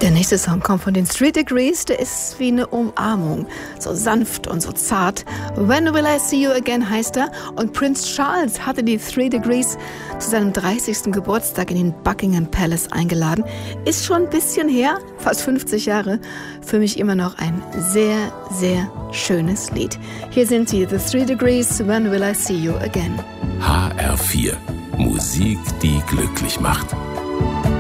Der nächste Song kommt von den Three Degrees, der ist wie eine Umarmung, so sanft und so zart. When Will I See You Again heißt er, und Prinz Charles hatte die Three Degrees zu seinem 30. Geburtstag in den Buckingham Palace eingeladen. Ist schon ein bisschen her, fast 50 Jahre, für mich immer noch ein sehr, sehr schönes Lied. Hier sind sie, The Three Degrees, When Will I See You Again. HR4, Musik, die glücklich macht.